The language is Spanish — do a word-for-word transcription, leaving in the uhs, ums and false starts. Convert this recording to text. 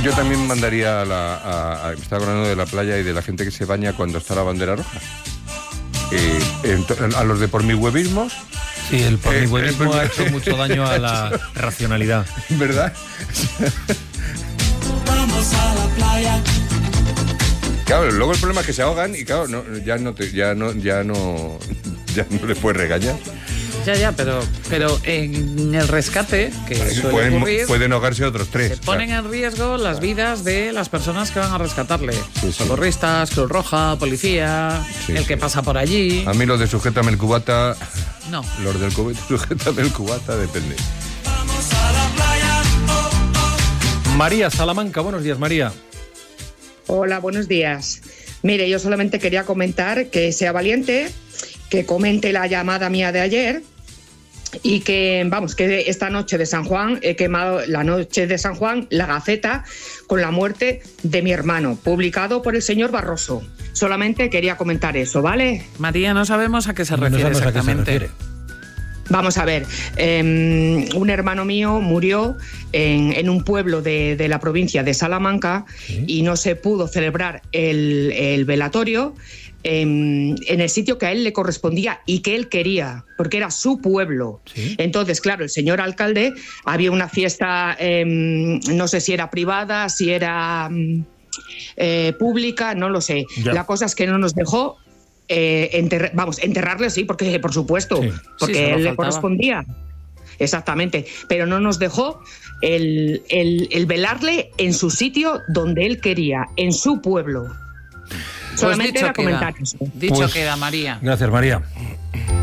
Yo también mandaría a la... A, a, estaba hablando de la playa y de la gente que se baña cuando está la bandera roja. Eh, ent- a los de por mi huevismos. Sí, el por mi huevismo eh, ha hecho mucho daño a la racionalidad. ¿Verdad? Vamos a la playa. Claro, luego el problema es que se ahogan y claro, no, ya no te, ya no, ya no, ya no les puedes regañar. Ya, ya, pero, pero en el rescate, que suele Pueden, ocurrir, pueden ahogarse otros tres. se ponen claro. en riesgo las vidas de las personas que van a rescatarle. Sí, sí. Socorristas, Cruz Roja, policía, Sí, el sí. que pasa por allí. A mí los de sujétame el cubata, No. los del cubata, sujétame el cubata, depende. Vamos a la playa. Oh, oh. María Salamanca, buenos días, María. Hola, buenos días. Mire, yo solamente quería comentar que sea valiente, que comente la llamada mía de ayer y que, vamos, que esta noche de San Juan he quemado la noche de San Juan la Gaceta con la muerte de mi hermano, publicado por el señor Barroso. Solamente quería comentar eso, ¿vale? María, no sabemos a qué se No refiere sabemos a qué se exactamente. refiere. Vamos a ver, eh, un hermano mío murió en, en un pueblo de, de la provincia de Salamanca ¿Sí? y no se pudo celebrar el, el velatorio en, en el sitio que a él le correspondía y que él quería, porque era su pueblo. ¿Sí? Entonces, claro, el señor alcalde, había una fiesta, eh, no sé si era privada, si era eh, pública, no lo sé. Ya. La cosa es que no nos dejó eh, enterrar, vamos, enterrarle, sí, porque por supuesto, Sí. porque Sí, a solo él le faltaba. correspondía. Exactamente, pero no nos dejó el, el, el velarle en su sitio donde él quería, en su pueblo. Pues Solamente dicho era queda. comentar eso. Dicho Pues- queda, María. Gracias, María.